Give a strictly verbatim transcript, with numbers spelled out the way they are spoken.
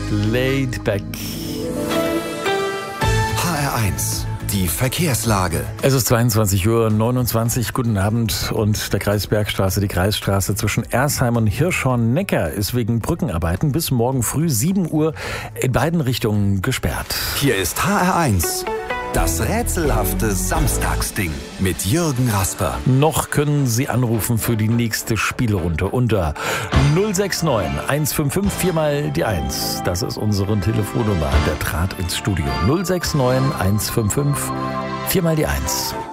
Laid Back. H R eins, die Verkehrslage. Es ist zweiundzwanzig Uhr neunundzwanzig. Guten Abend. Und der Kreisbergstraße, die Kreisstraße zwischen Ersheim und Hirschhorn-Neckar ist wegen Brückenarbeiten bis morgen früh sieben Uhr in beiden Richtungen gesperrt. Hier ist H R eins. Das rätselhafte Samstagsding mit Jürgen Rasper. Noch können Sie anrufen für die nächste Spielrunde unter null sechs neun eins fünf fünf vier mal die eins. Das ist unsere Telefonnummer. Der Draht ins Studio. null sechs neun eins fünf fünf vier mal die eins.